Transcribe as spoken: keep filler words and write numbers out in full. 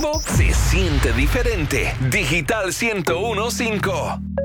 vivo se siente diferente. Digital ciento uno punto cinco.